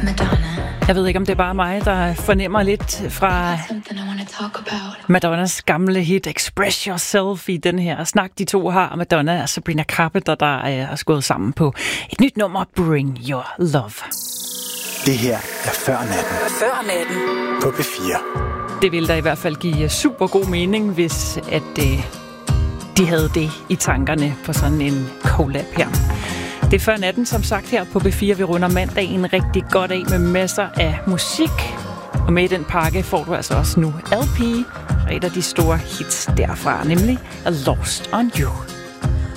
Jeg ved ikke, om det er bare mig, der fornemmer lidt fra Madonnas gamle hit Express Yourself i den her snak, de to har. Madonna og Sabrina Carpenter, der er gået sammen på et nyt nummer, Bring Your Love. Det her er Før Natten. Før Natten. På P4. Det ville da i hvert fald give super god mening, hvis at de havde det i tankerne på sådan en collab her. Det er Før Natten, som sagt, her på B4. Vi runder mandagen rigtig godt af med masser af musik. Og med i den pakke får du altså også nu LP og et af de store hits derfra, nemlig A Lost on You.